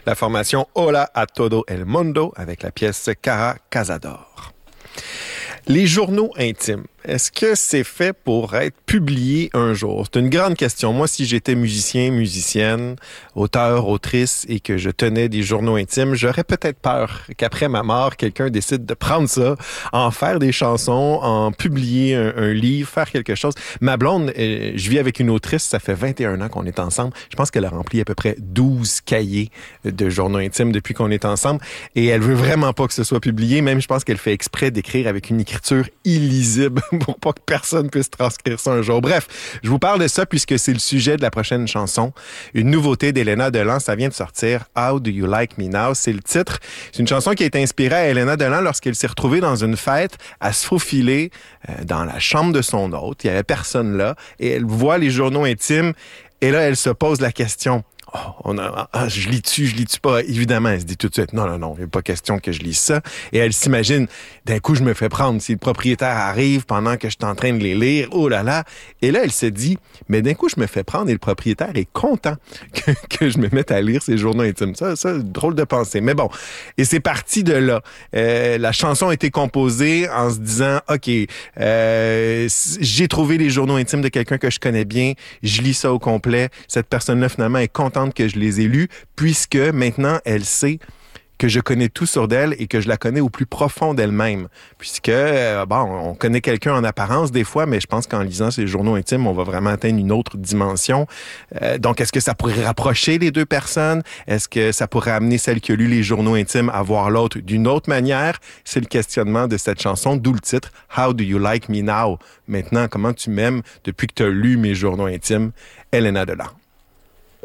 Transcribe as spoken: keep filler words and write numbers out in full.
la formation Hola a todo el mundo avec la pièce Cara Cazador. Les journaux intimes, est-ce que c'est fait pour être publié un jour? C'est une grande question. Moi, si j'étais musicien, musicienne, auteur, autrice et que je tenais des journaux intimes, j'aurais peut-être peur qu'après ma mort, quelqu'un décide de prendre ça, en faire des chansons, en publier un, un livre, faire quelque chose. Ma blonde, euh, je vis avec une autrice, ça fait vingt et un ans qu'on est ensemble. Je pense qu'elle a rempli à peu près douze cahiers de journaux intimes depuis qu'on est ensemble et elle veut vraiment pas que ce soit publié. Même, je pense qu'elle fait exprès d'écrire avec une écriture illisible pour pas que personne puisse transcrire ça un jour. Bref, je vous parle de ça puisque c'est le sujet de la prochaine chanson. Une nouveauté d'Elena Delan, ça vient de sortir. How Do You Like Me Now? C'est le titre. C'est une chanson qui a été inspirée à Elena Delan lorsqu'elle s'est retrouvée dans une fête à se faufiler euh, dans la chambre de son hôte. Il y avait personne là et elle voit les journaux intimes et là, elle se pose la question. Oh, on a, ah, je lis-tu, je lis-tu pas? Évidemment, elle se dit tout de suite, non, non, non, il n'y a pas question que je lise ça. Et elle s'imagine, d'un coup, je me fais prendre. Si le propriétaire arrive pendant que je suis en train de les lire, oh là là. Et là, elle se dit, mais d'un coup, je me fais prendre et le propriétaire est content que, que je me mette à lire ces journaux intimes. Ça, ça, drôle de pensée. Mais bon, et c'est parti de là. Euh, la chanson a été composée en se disant, OK, euh, j'ai trouvé les journaux intimes de quelqu'un que je connais bien, je lis ça au complet. Cette personne-là, finalement, est contente que je les ai lus, puisque maintenant, elle sait que je connais tout sur d'elle et que je la connais au plus profond d'elle-même. Puisque, euh, bon, on connaît quelqu'un en apparence des fois, mais je pense qu'en lisant ces journaux intimes, on va vraiment atteindre une autre dimension. Euh, donc, est-ce que ça pourrait rapprocher les deux personnes? Est-ce que ça pourrait amener celle qui a lu les journaux intimes à voir l'autre d'une autre manière? C'est le questionnement de cette chanson, d'où le titre « How Do You Like Me Now ?» Maintenant, comment tu m'aimes depuis que tu as lu mes journaux intimes? Elena Delan.